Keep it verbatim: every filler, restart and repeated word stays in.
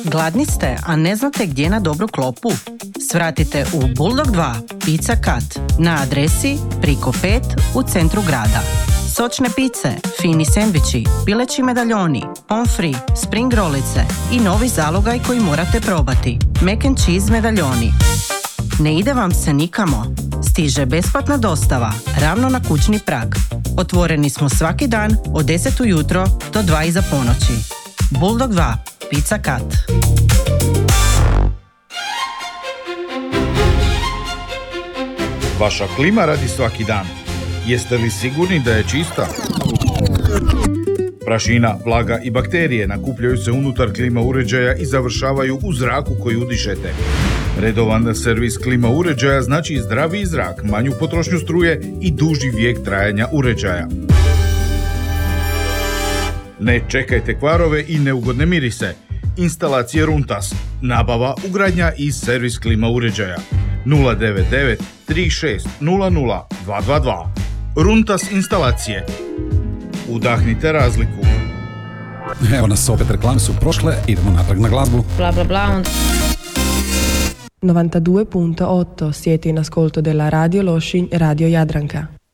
Gladni ste, a ne znate gdje na dobru klopu? Svratite u Bulldog dva Pizza Cut na adresi Priko pet u centru grada. Sočne pice, fini sendviči, pileći medaljoni, pomfri, spring rolice i novi zalogaj koji morate probati. Mac and cheese medaljoni. Ne ide vam se nikamo? Stiže besplatna dostava, ravno na kućni prag. Otvoreni smo svaki dan od deset ujutro do dva iza ponoći. Bulldog dva Pizza Cut. Vaša klima radi svaki dan. Jeste li sigurni da je čista? Prašina, vlaga i bakterije nakupljaju se unutar klima uređaja i završavaju u zraku koji udišete. Redovan servis klima uređaja znači zdraviji zrak, manju potrošnju struje i duži vijek trajanja uređaja. Ne čekajte kvarove i neugodne mirise. Instalacije Runtas. Nabava, ugradnja i servis klima uređaja. nula devet devet tri šest nula nula dva dva dva. Runtas instalacije. Udahnite razliku. Evo nas opet, reklame su prošle, idemo natrag na glazbu. Bla bla bla. novantadue zarez osam siete in ascolto della Radio Lošinj, Radio Jadranka.